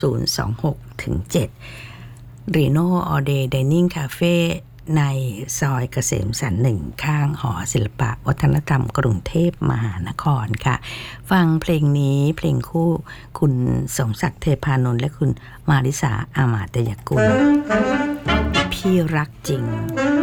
026-7 Reno All Day Dining Cafe ในซอยเกษมสัน 1 ข้างหอศิลปะวัฒนธรรมกรุงเทพมหานครค่ะฟังเพลงนี้เพลงคู่คุณสมศักดิ์เทพานนท์และคุณมาริสาอามาตยกุลพี่รักจริง